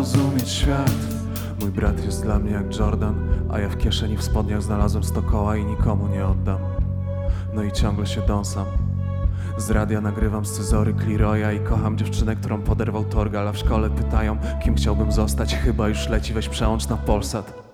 zrozumieć świat. Mój brat jest dla mnie jak Jordan, a ja w kieszeni w spodniach znalazłem 100 koła i nikomu nie oddam. No i ciągle się dąsam. Z radia nagrywam scyzory Cleroya i kocham dziewczynę, którą poderwał Torgal, a w szkole pytają, kim chciałbym zostać. Chyba już leci, weź przełącz na Polsat.